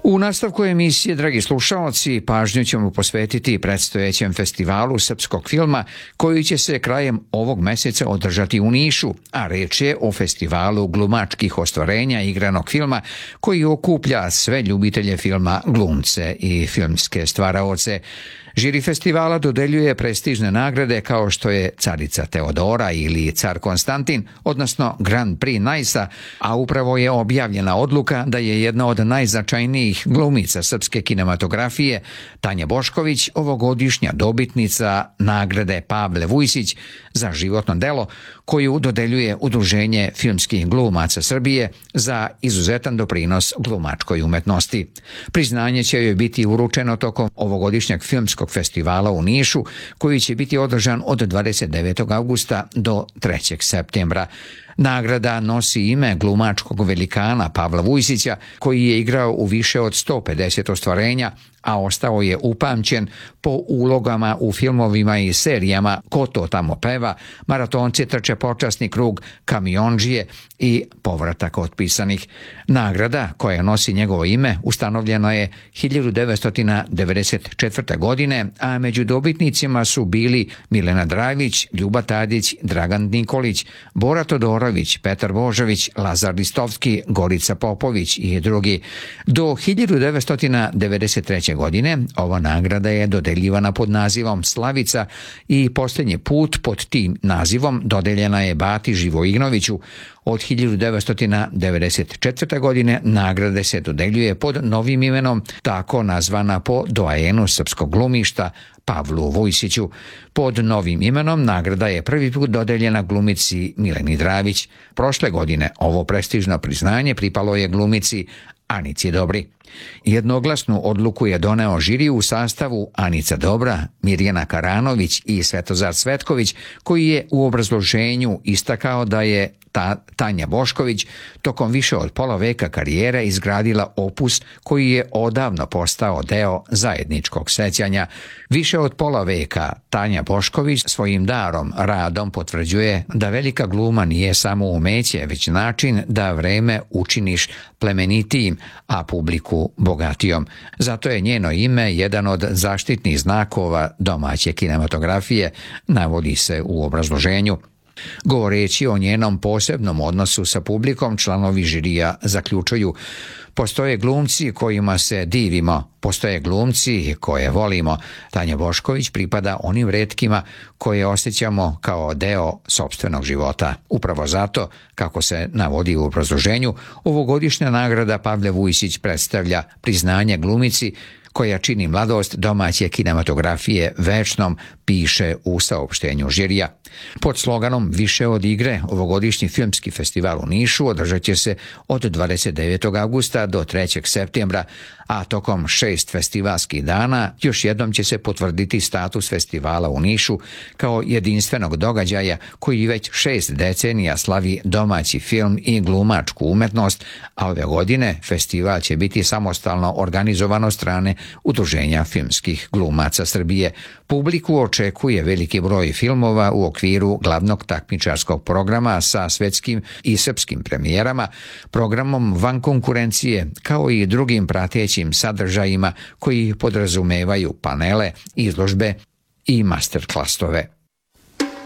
U nastavku emisije, dragi slušaoci, pažnju ćemo posvetiti predstojećem festivalu srpskog filma koji će se krajem ovog meseca održati u Nišu, a reč je o festivalu glumačkih ostvarenja igranog filma koji okuplja sve ljubitelje filma, glumce i filmske stvaraoce. Žiri festivala dodeljuje prestižne nagrade kao što je Carica Teodora ili Car Konstantin, odnosno Grand Prix Najsa, a upravo je objavljena odluka da je jedna od najznačajnijih glumica srpske kinematografije, Tanja Bošković, ovogodišnja dobitnica nagrade Pavle Vujsić za životno delo koju dodeljuje Udruženje filmskih glumaca Srbije za izuzetan doprinos glumačkoj umetnosti. Priznanje će joj biti uručeno tokom ovogodišnjeg filmskog festivala u Nišu, koji će biti održan od 29. avgusta do 3. septembra. Nagrada nosi ime glumačkog velikana Pavla Vujsića, koji je igrao u više od 150 ostvarenja, a ostao je upamćen po ulogama u filmovima i serijama Ko to tamo peva, Maratonci trče počasni krug, Kamiondžije i Povratak otpisanih. Nagrada, koja nosi njegovo ime, ustanovljena je 1994. godine, a među dobitnicima su bili Milena Dragić, Ljuba Tadić, Dragan Nikolić, Bora Todorović, Petar Božović, Lazar Listovski, Gorica Popović i drugi. Do 1993. godine ova nagrada je dodeljivana pod nazivom Slavica i posljednji put pod tim nazivom dodeljena je Bati Živojinoviću. Od 1994. godine nagrade se dodeljuje pod novim imenom, tako nazvana po doajenu srpskog glumišta Pavlu Vujsiću. Pod novim imenom nagrada je prvi put dodeljena glumici Mileni Dravić. Prošle godine ovo prestižno priznanje pripalo je glumici Anici Dobri. Jednoglasnu odluku je doneo žiri u sastavu Anica Dobra, Mirjana Karanović i Svetozar Cvetković, koji je u obrazloženju istakao da je Tanja Bošković tokom više od pola veka karijere izgradila opus koji je odavno postao deo zajedničkog sećanja. Više od pola veka Tanja Bošković svojim darom, radom potvrđuje da velika gluma nije samo umeće, već način da vreme učiniš plemenitijim, a publiku bogatijom. Zato je njeno ime jedan od zaštitnih znakova domaće kinematografije, navodi se u obrazloženju. Govoreći o njenom posebnom odnosu sa publikom, članovi žirija zaključuju: postoje glumci kojima se divimo, postoje glumci koje volimo. Tanja Bošković pripada onim retkima koje osjećamo kao deo sopstvenog života. Upravo zato, kako se navodi u obrazloženju, ovogodišnja nagrada Pavle Vujsić predstavlja priznanje glumici koja čini mladost domaće kinematografije večnom, piše u saopštenju žirija. Pod sloganom Više od igre, ovogodišnji filmski festival u Nišu održat će se od 29. avgusta do 3. septembra, a tokom 6 festivalskih dana još jednom će se potvrditi status festivala u Nišu kao jedinstvenog događaja koji već 6 decenija slavi domaći film i glumačku umetnost, a ove godine festival će biti samostalno organizovan od strane Udruženja filmskih glumaca Srbije. Publiku očekuje veliki broj filmova u okviru glavnog takmičarskog programa sa svetskim i srpskim premijerama, programom van konkurencije, kao i drugim pratećim sadržajima koji podrazumevaju panele, izložbe i masterklasove.